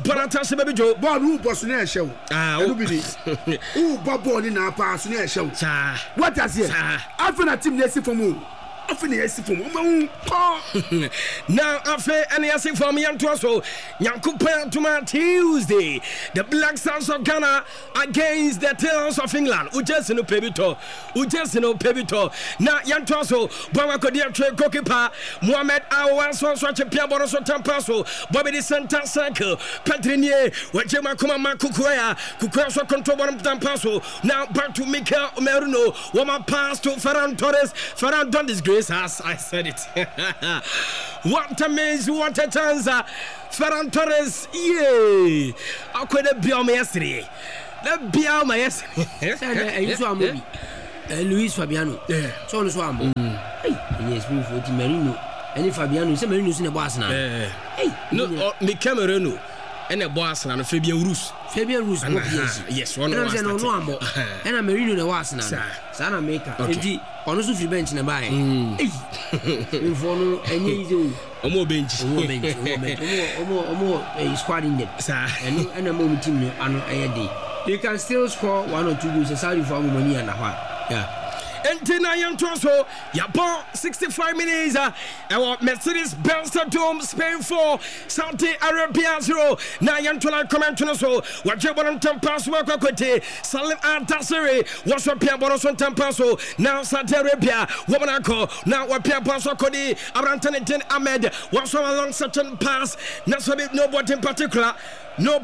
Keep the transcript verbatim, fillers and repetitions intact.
Bonatase baby Joe. Ball who was in a show. Ah, who Bobo in our pass in a show. What does it? I've been a team let's see for more. Often yes for more. Now after any as for me and Twaso, Yankupa to my Tuesday. The Black Stars of Ghana against the Tails of England. We just no Pebito. We just no Pebito. Now Yantwaso, Bawakodia Kokipa, Mohamed Awa, so such a Piabono Tampaso, Bobby the Center Circle, Patrinier, Wajema Kuma Kukuya, Kukuya control one Tampaso. Now back to Mika Omeruno, Wama pass to Ferran Torres, Ferran done this grace as I said it. What a maze, what a chance, Ferran Torres, yay! I could have been yesterday. Let be out my yesterday. Luis Fabiano, so on Swambo. Yes, we for Marino. And if Fabiano is a Marino in the boss now. Hey, no, me Camerano and a boss and a Fabian Rus. Fabian Rus, yes, one of them. And a Marino in the was now. Sana maker. On the bench in a buy. In follow any easy. Omo bench, Omo bench, Omo more a squad in them. And a moment team on a day. You can still score one or two goals aside from money and a half. Yeah. And then I am Toronto, Japan sixty-five minutes. Uh, our Mercedes Benz Dome, Spain four, Saudi Arabia zero. Now I am to like comment on us. What you want to pass work equity? Salim Al-Tassiri, what's your Pia Bonos on Tampaso? Now Saudi Arabia, woman I call. Now what Pia Paso Cody, Abranton Ahmed, what's on along certain pass? Not so big, nobody in particular. No